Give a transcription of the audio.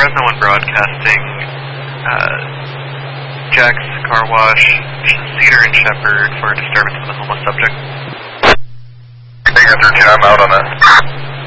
Fresno One Broadcasting, Jack's Car Wash, Cedar and Shepherd for disturbance of the homeless subject. Negative 13, I'm out on that.